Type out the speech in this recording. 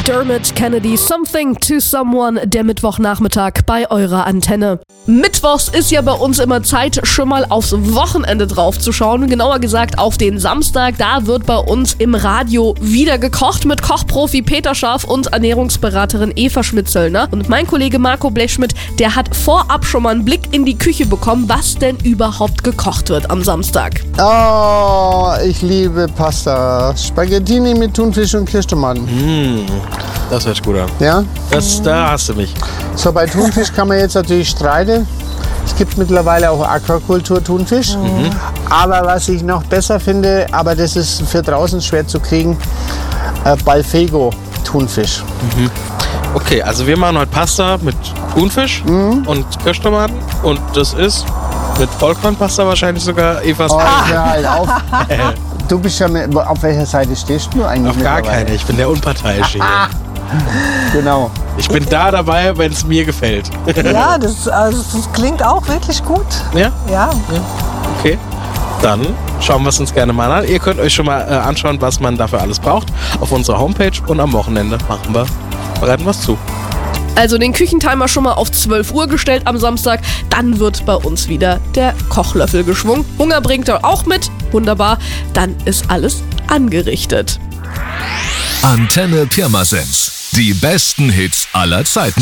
Dermot Kennedy, Something to Someone, der Mittwochnachmittag bei eurer Antenne. Mittwochs ist ja bei uns immer Zeit, schon mal aufs Wochenende draufzuschauen. Genauer gesagt auf den Samstag. Da wird bei uns im Radio wieder gekocht mit Kochprofi Peter Scharf und Ernährungsberaterin Eva Schmidt-Zöllner. Und mein Kollege Marco Blechschmidt, der hat vorab schon mal einen Blick in die Küche bekommen, was denn überhaupt gekocht wird am Samstag. Oh, ich liebe Pasta. Spaghettini mit Thunfisch und Kirschtomaten. Das hört sich gut an. Ja? Da hast du mich. So, bei Thunfisch kann man jetzt natürlich streiten. Es gibt mittlerweile auch Aquakultur-Thunfisch. Aber was ich noch besser finde, aber das ist für draußen schwer zu kriegen, Balfego-Thunfisch. Okay, also wir machen heute Pasta mit Thunfisch und Kirschtomaten. Und das ist mit Vollkornpasta wahrscheinlich sogar Evas. Oh, ja, halt auf. Du bist ja auf welcher Seite stehst du eigentlich? Auf gar keine, ich bin der Unparteiische hier. Genau. Ich bin da dabei, wenn es mir gefällt. Ja, das klingt auch wirklich gut. Ja? Ja. Okay. Dann schauen wir es uns gerne mal an. Ihr könnt euch schon mal anschauen, was man dafür alles braucht, auf unserer Homepage. Und am Wochenende bereiten wir es zu. Also den Küchentimer schon mal auf 12 Uhr gestellt am Samstag. Dann wird bei uns wieder der Kochlöffel geschwungen. Hunger bringt er auch mit. Wunderbar. Dann ist alles angerichtet. Antenne Pirmasens. Die besten Hits aller Zeiten.